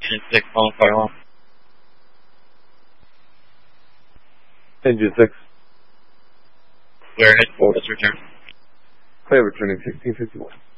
Engine 6, calling firewall. Engine 6. Clear, head forward, let's return. Clear, returning 1651.